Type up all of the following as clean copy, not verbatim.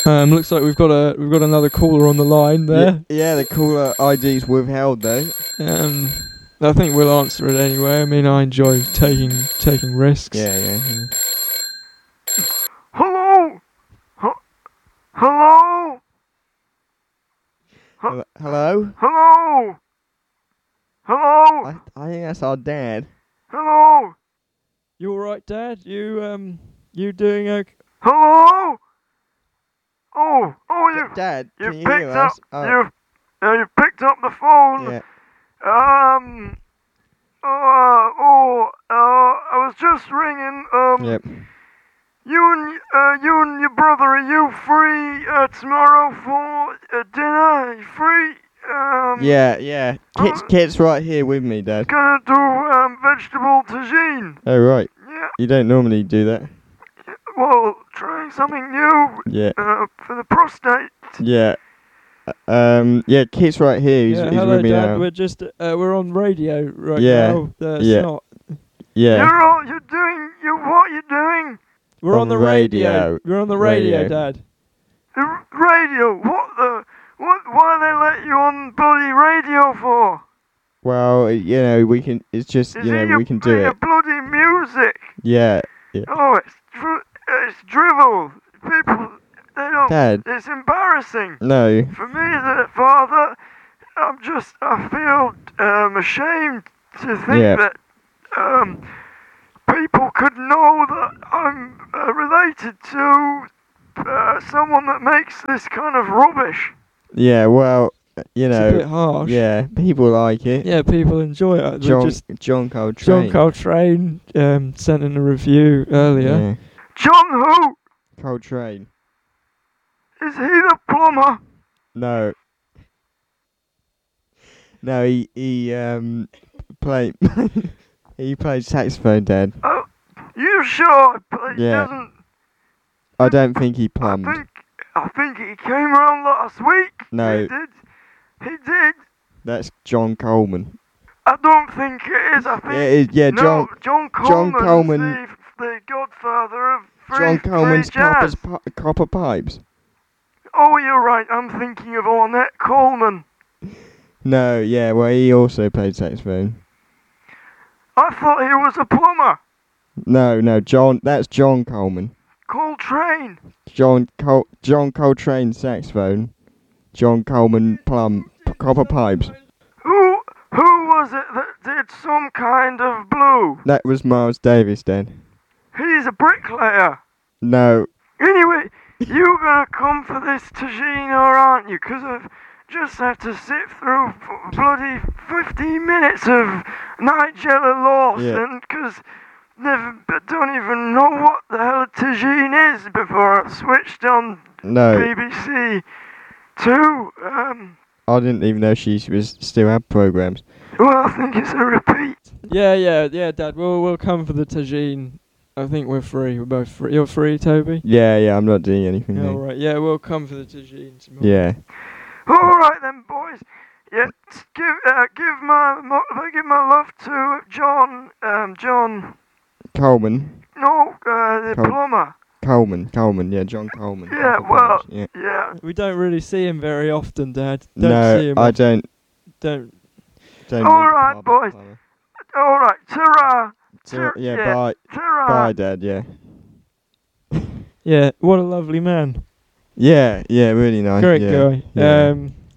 Looks like we've got another caller on the line there. Yeah, the caller ID's withheld though. I think we'll answer it anyway. I mean, I enjoy taking risks. Yeah. Hello? Hello? Hello? Hello? Hello? I think that's our dad. Hello? You all right, Dad? You doing okay? Hello? Oh, Dad, you can you picked hear up, us? Oh, you picked up the phone. yeah. I was just ringing. Yep. You and your brother, are you free tomorrow for dinner? Are you free? Yeah. Kit's right here with me, Dad. Gonna do vegetable tagine. Oh, right. Yeah. You don't normally do that. Well, trying something new. Yeah. For the prostate. Yeah. Yeah, Kit's right here. He's hello, with me Dad. now. We're just we're on radio right Yeah. now. Yeah. Not. Yeah. What you doing? We're On on the radio. radio. We're on the radio, Radio. Dad. The radio? Why they let you on bloody radio for? Well, we can. It's just, we can do your it. bloody music. Yeah. Oh, it's drivel. People, they don't. Dad. It's embarrassing. No. For me as a father, I feel ashamed to think that people could know that I'm related to someone that makes this kind of rubbish. Yeah. Well, It's a bit harsh. Yeah, people like it. Yeah, people enjoy it. John Coltrane. John Coltrane sent in a review earlier. Yeah. John who? Coltrane. Is he the plumber? No. No, he played he played saxophone, Dad. Oh, you sure? He Yeah. doesn't. I don't think he plumbed. I think he came round last week. No. He did. That's John Coleman. I don't think it is. I think. Yeah, it is, yeah, no, John Coleman's Coleman. the godfather of John Coleman's jazz. Copper Pipes. Oh, you're right. I'm thinking of Ornette Coleman. No, yeah, well, he also played saxophone. I thought he was a plumber. No, John. That's John Coleman. Coltrane. John Coltrane saxophone. John Coleman copper pipes. Who was it that did Some Kind of Blue? That was Miles Davis, Dad. He's a bricklayer. No. Anyway, you gonna come for this tagine or aren't you? 'Cause I've just had to sit through bloody 15 minutes of Nigella Lawson 'cause they don't even know what the hell a tagine is before I switched on No. BBC 2. I didn't even know she still had programs. Well, I think it's a repeat. Yeah, Dad. We'll come for the tagine. I think we're free. We're both free. You're free, Toby? Yeah, I'm not doing anything. Yeah, now. all right. Yeah, we'll come for the tagine tomorrow. Yeah. All right then, boys. Yeah, give my love to John. John. Coleman. No, the plumber. Coleman. Yeah, John Coleman. Yeah, Copper well, Pipes, yeah. We don't really see him very often, Dad. See No, him I don't. Don't. Don't. All need right, Barbara boys. Plummer. All right, ta-ra. Yeah, bye. Ta-ra. Bye, Dad. Yeah. Yeah, what a lovely man. Yeah, really nice. Great yeah. guy. Yeah.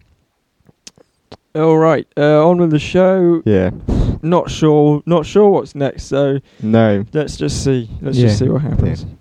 All right, on with the show. Yeah. Not sure what's next. So No. let's just see. Let's Yeah. just see what happens. Yeah.